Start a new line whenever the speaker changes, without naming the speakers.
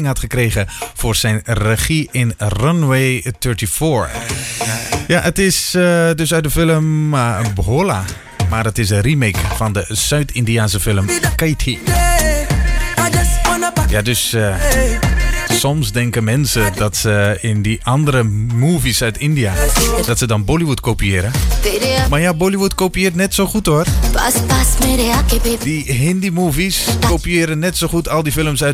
had gekregen voor zijn regie in Runway 34. Ja, het is dus uit de film Bhola. Maar het is een remake van de Zuid-Indiaanse film Kaiti. Ja, dus soms denken mensen dat ze in die andere movies uit India, dat ze dan Bollywood kopiëren. Maar ja, Bollywood kopieert net zo goed hoor. Die Hindi movies kopiëren net zo goed al die films uit